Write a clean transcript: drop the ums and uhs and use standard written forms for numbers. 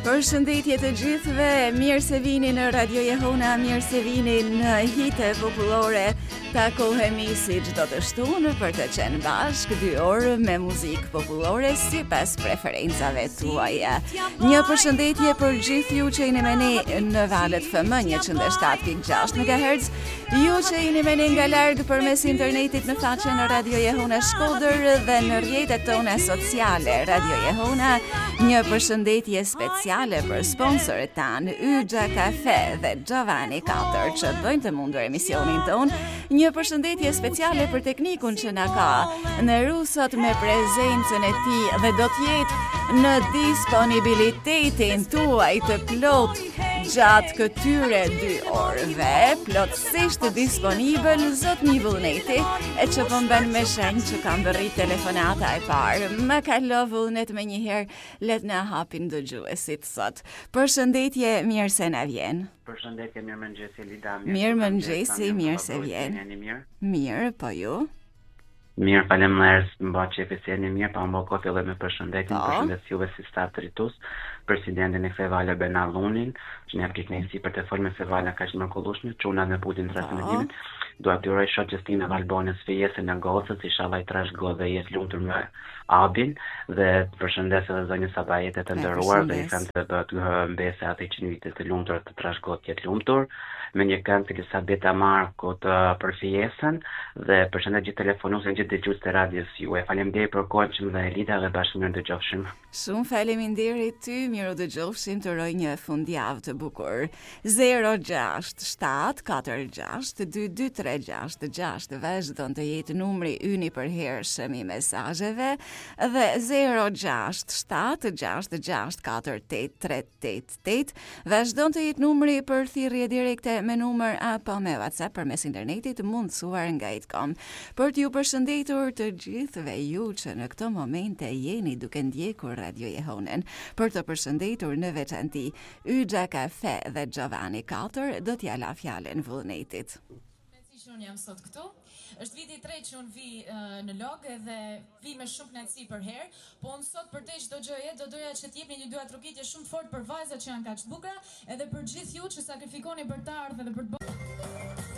Përshëndetje të gjithëve, mirë se vini në Radio Jehona, mirë se vini në hite popullore. Takohemi si çdo të shtunë për të qenë bashkë 2 orë me muzikë popullore sipas preferencave tuaja. Një përshëndetje për gjithë ju që jeni me ne në valët FM 107.6 MHz, ju që jeni me ne nga larg përmes internetit në faqen e Radio Jehona Shkodër dhe në rrjetet tona sociale Radio Jehona. Një përshëndetje speciale për sponsorët tanë, Yxha Kafe dhe Giovanni 4 që bëjnë të mundur emisionin ton. Një përshëndetje speciale për teknikun që na ka në rusot me prezencën e tij dhe do të jetë në disponibilitetin tuaj të plot gjatë këtyre 2 orëve, plotësisht disponibël zotni Vullneti, e që po mban me shenjë që kam bërrit telefonata e parë. Më kalo Vullnet me njëherë, let na hapin dëgjuesit sot. Përshëndetje, mirë se na vjen. Përshëndetje, mirë mëngjesi Lida. Mirë mëngjesi, mirë se vjen. Mirë, po ju? Mirë, faleminderit, mba qefi se jeni mirë, pa mba kohë filloj me përshëndetin, përshëndet juve si staf të ritus, presidentin e Fevala Benalunin, që një apliknesi për të folë me Fevala ka që mërkullushme, çuna në putin të rafëndimin, do të uroj shoq Justina Valbonës fejesën e gocës, inshallah i trash go dhe jetë lumtur me Abin, dhe përshëndes edhe zonjën Sabajetet të nderuar dhe i them të bëhet mbese atë 100 vite të lumtur të trash go të jetë lumtur, me një kënd të Elisabeta Marko të për fejesën dhe përshëndet gjithë telefonusën gjithë dëgjues të radios juaj. Faleminderit për kohën që më dha Elida dhe bashkë mirë dëgjofshim. Shumë faleminderit ty, mirë dëgjofshim, të uroj një fundjavë të bukur. 067 46 2236 vazhdon të jetë numri yni për hershëm i mesazheve dhe 067 66 4838 vazhdon të jetë numri për thirrje direkte me numër apo me WhatsApp përmes internetit mundësuar nga Itcom. Për t'ju përshëndetur të gjithëve ju që në këto momente jeni duke ndjekur Radio Jehonen, për të përshëndetur në veçanti Yxha Kafe dhe Giovanni 4, do t'ja la fjalën Vullnetit. Unë jam sot këtu. Është viti 3 që unë vi në log dhe vi me shumë kënaqësi për herë, po unë sot për te çdo gjë do doja që t'jepni një dua trokitje shumë fort për vajzat që janë kaq të bukura, edhe për gjithë ju që sakrifikoni për të ardhur dhe për të bërë